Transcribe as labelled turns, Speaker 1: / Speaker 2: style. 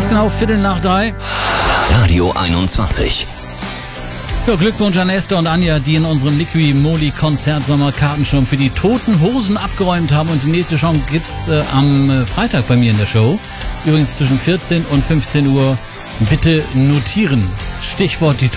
Speaker 1: Ganz genau 2:15.
Speaker 2: Radio 21.
Speaker 1: Ja, Glückwunsch an Esther und Anja, die in unserem Liqui Moly Konzertsommer Karten schon für die Toten Hosen abgeräumt haben. Und die nächste Chance gibt's am Freitag bei mir in der Show. Übrigens zwischen 14 und 15 Uhr. Bitte notieren. Stichwort die